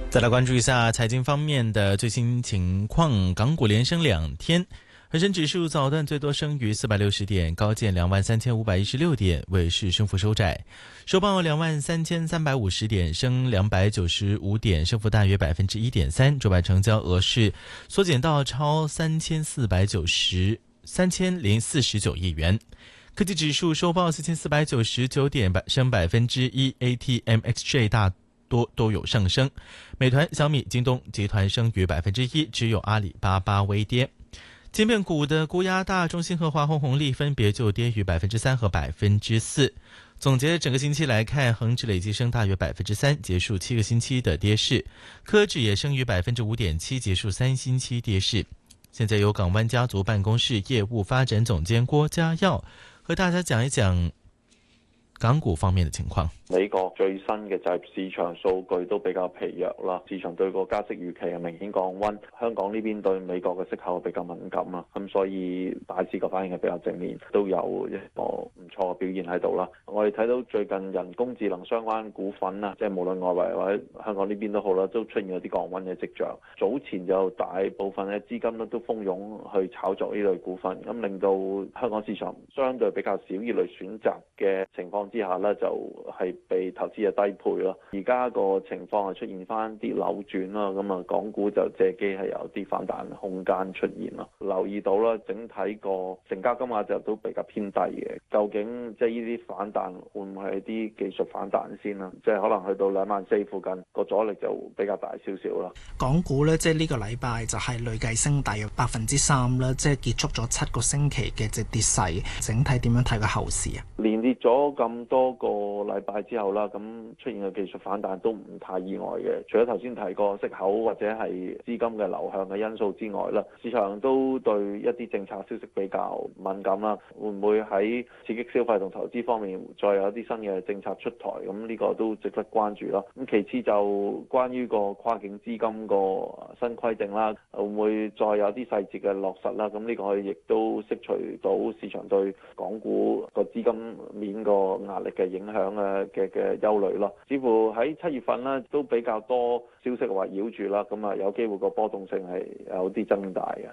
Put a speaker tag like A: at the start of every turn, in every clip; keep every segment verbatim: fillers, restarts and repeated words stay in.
A: 再来关注一下财经方面的最新情况，港股连升两天，恒生指数早段最多升逾四百六十点，高见两万三千五百一十六点，尾市升幅收窄，收报两万三千三百五十点，升两百九十五点，升幅大约百分之一点三。主板成交额是缩减到超三千四百九十三千零四十九亿元。科技指数收报四千四百九十九点，升百分之一 ，A T M X J 大多都有上升，美团、小米、京东集团升逾百分之一，只有阿里巴巴微跌。晶片股的估压大，中兴和华虹红利分别就跌逾百分之三和百分之四。总结整个星期来看，恒指累计升大约百分之三，结束七个星期的跌势；科指也升逾百分之五点七，结束三星期跌势。现在由港湾家族办公室业务发展总监郭家耀和大家讲一讲港股方面的情况。
B: 美國最新嘅就業市場數據都比較疲弱啦，市場對個加息預期係明顯降溫。香港呢邊對美國嘅息口比較敏感啊，咁所以大市個反應係比較正面，都有一個唔錯嘅表現喺度啦。我哋睇到最近人工智能相關股份啊，即係無論外圍或者香港呢邊都好啦，都出現咗啲降溫嘅跡象。早前就大部分嘅資金咧都蜂擁去炒作呢類股份，咁令到香港市場相對比較少呢類選擇嘅情況之下呢，就係、是被投資嘅低配咯，而家個情況係出現翻啲扭轉啦，咁啊港股就借機係有啲反彈空間出現咯。留意到啦，整體個成交金額就都比較偏低嘅。究竟即係呢啲反彈會唔會係啲技術反彈先啦？即係可能去到兩萬四附近個阻力就比較大少少啦。
C: 港股咧，即係呢個禮拜就係累計升大約百分之三啦，即係結束咗七個星期嘅隻跌勢。整體點樣睇個後市啊？
B: 連跌咗咁多個禮拜之後啦，咁出現嘅技術反彈都唔太意外嘅。除咗頭先提過息口或者係資金嘅流向嘅因素之外啦，市場都對一啲政策消息比較敏感啦。會唔會喺刺激消費同投資方面再有一啲新嘅政策出台？咁呢個都值得關注啦。咁其次就關於個跨境資金個新規定啦，會唔會再有啲細節嘅落實啦？咁呢個亦都釋除到市場對港股個資金面個壓力嘅影響嘅嘅嘅憂慮咯。似乎喺七月份呢都比較多消息圍繞住啦，咁啊有機會個波動性係有啲增大嘅。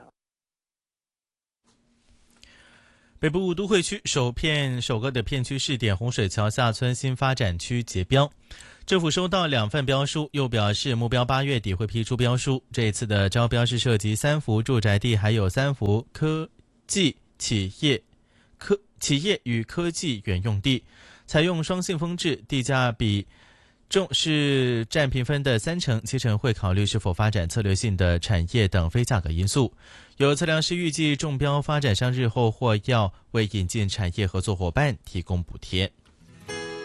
A: 北部都會區首片首個的片區試點洪水橋下村新發展區截標，政府收到兩份標書，又表示目標八月底會批出標書。這一次的招標是涉及三幅住宅地，還有三幅科技企業科企業與科技園用地，採用雙信封制，地價比重是佔評分的三成，七成會考慮是否發展策略性的產業等非價格因素。有測量師預計中標發展商日後或要為引進產業合作夥伴提供補貼。